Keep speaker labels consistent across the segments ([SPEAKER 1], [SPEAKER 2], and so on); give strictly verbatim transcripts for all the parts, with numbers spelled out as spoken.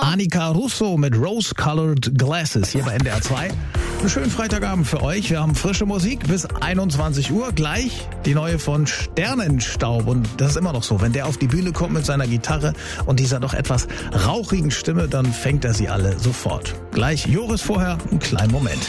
[SPEAKER 1] Annika Russo mit Rose-Colored Glasses hier bei N D R zwei. Einen schönen Freitagabend für euch. Wir haben frische Musik bis einundzwanzig Uhr. Gleich die neue von Sternenstaub. Und das ist immer noch so. Wenn der auf die Bühne kommt mit seiner Gitarre und dieser doch etwas rauchigen Stimme, dann fängt er sie alle sofort. Gleich Joris, vorher einen kleinen Moment.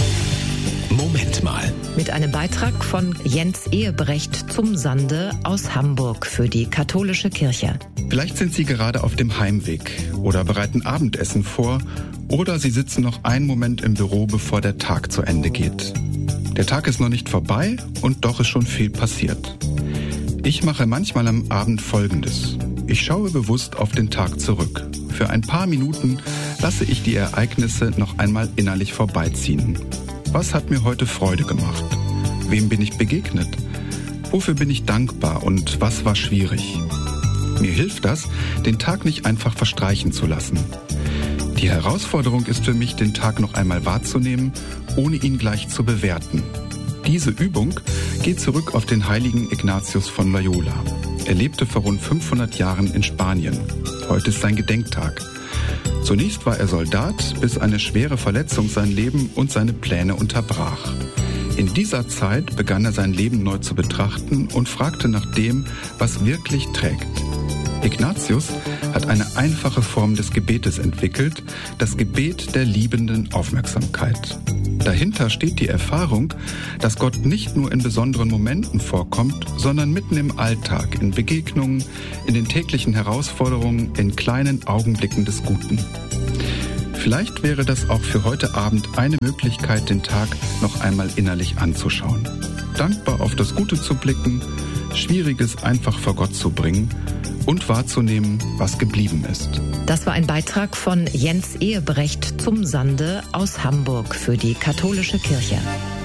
[SPEAKER 2] Moment mal.
[SPEAKER 3] Mit einem Beitrag von Jens Ehebrecht zum Sande aus Hamburg für die katholische Kirche.
[SPEAKER 4] Vielleicht sind Sie gerade auf dem Heimweg oder bereiten Abendessen vor oder Sie sitzen noch einen Moment im Büro, bevor der Tag zu Ende geht. Der Tag ist noch nicht vorbei und doch ist schon viel passiert. Ich mache manchmal am Abend Folgendes. Ich schaue bewusst auf den Tag zurück. Für ein paar Minuten lasse ich die Ereignisse noch einmal innerlich vorbeiziehen. Was hat mir heute Freude gemacht? Wem bin ich begegnet? Wofür bin ich dankbar und was war schwierig? Mir hilft das, den Tag nicht einfach verstreichen zu lassen. Die Herausforderung ist für mich, den Tag noch einmal wahrzunehmen, ohne ihn gleich zu bewerten. Diese Übung geht zurück auf den heiligen Ignatius von Loyola. Er lebte vor rund fünfhundert Jahren in Spanien. Heute ist sein Gedenktag. Zunächst war er Soldat, bis eine schwere Verletzung sein Leben und seine Pläne unterbrach. In dieser Zeit begann er sein Leben neu zu betrachten und fragte nach dem, was wirklich trägt. Ignatius hat eine einfache Form des Gebetes entwickelt, das Gebet der liebenden Aufmerksamkeit. Dahinter steht die Erfahrung, dass Gott nicht nur in besonderen Momenten vorkommt, sondern mitten im Alltag, in Begegnungen, in den täglichen Herausforderungen, in kleinen Augenblicken des Guten. Vielleicht wäre das auch für heute Abend eine Möglichkeit, den Tag noch einmal innerlich anzuschauen. Dankbar auf das Gute zu blicken, Schwieriges einfach vor Gott zu bringen und wahrzunehmen, was geblieben ist.
[SPEAKER 3] Das war ein Beitrag von Jens Ehebrecht zum Sande aus Hamburg für die katholische Kirche.